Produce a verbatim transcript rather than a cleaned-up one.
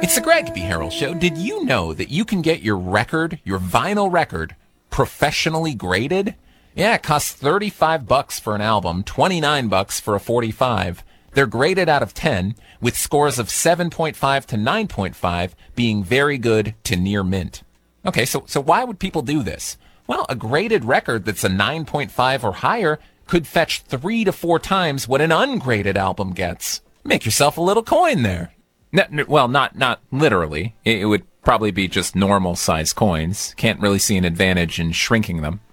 It's the Greg B. Harrell Show. Did you know that you can get your record, your vinyl record, professionally graded? Yeah, it costs thirty-five bucks for an album, twenty-nine bucks for a forty-five. They're graded out of ten, with scores of seven point five to nine point five being very good to near mint. Okay, so so why would people do this? Well, a graded record that's a nine point five or higher could fetch three to four times what an ungraded album gets. Make yourself a little coin there. No, no, well, not not literally. It, it would probably be just normal size coins. Can't really see an advantage in shrinking them.